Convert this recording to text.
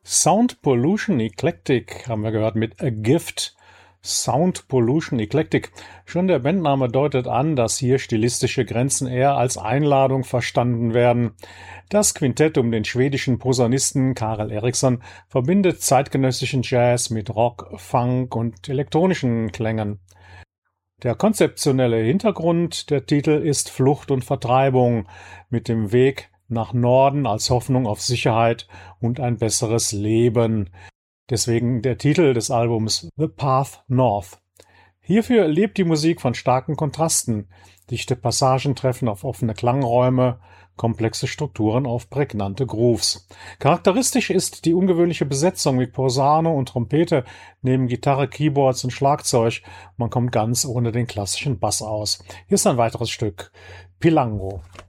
Sound Pollution Eclectic haben wir gehört mit A Gift. Sound Pollution Eclectic. Schon der Bandname deutet an, dass hier stilistische Grenzen eher als Einladung verstanden werden. Das Quintett um den schwedischen Posaunisten Karel Eriksson verbindet zeitgenössischen Jazz mit Rock, Funk und elektronischen Klängen. Der konzeptionelle Hintergrund der Titel ist Flucht und Vertreibung mit dem Weg nach Norden als Hoffnung auf Sicherheit und ein besseres Leben. Deswegen der Titel des Albums The Path North. Hierfür lebt die Musik von starken Kontrasten. Dichte Passagen treffen auf offene Klangräume, komplexe Strukturen auf prägnante Grooves. Charakteristisch ist die ungewöhnliche Besetzung mit Posaune und Trompete neben Gitarre, Keyboards und Schlagzeug. Man kommt ganz ohne den klassischen Bass aus. Hier ist ein weiteres Stück, Pilango.